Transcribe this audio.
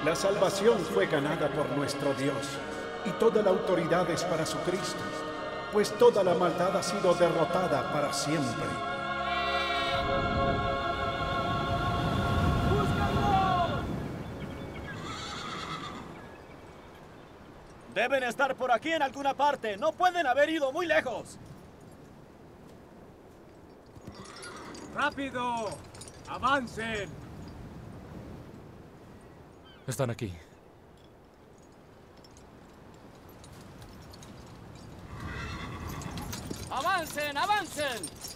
La salvación fue ganada por nuestro Dios, y toda la autoridad es para su Cristo, pues toda la maldad ha sido derrotada para siempre. Deben estar por aquí en alguna parte. No pueden haber ido muy lejos. ¡Rápido! ¡Avancen! Están aquí. ¡Avancen, avancen!